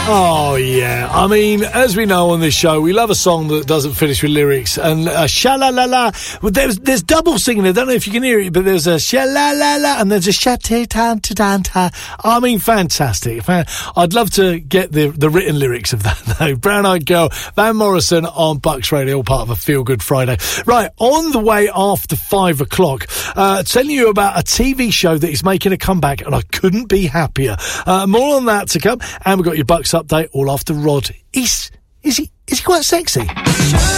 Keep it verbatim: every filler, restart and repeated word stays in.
Oh, yeah. I mean, as we know on this show, we love a song that doesn't finish with lyrics. And uh, sha-la-la-la. Well, there's, there's double singing. I don't know if you can hear it, but there's a sha-la-la-la and there's a sha-te-tan-ta-tan-ta. I mean, fantastic. I'd love to get the, the written lyrics of that, though. Brown Eyed Girl, Van Morrison on Bucks Radio, all part of a Feel Good Friday. Right, on the way after five o'clock, uh, telling you about a T V show that is making a comeback, and I couldn't be happier. Uh, more on that to come, and we've got your Bucks update all after Rod. Is, is he, is he quite sexy?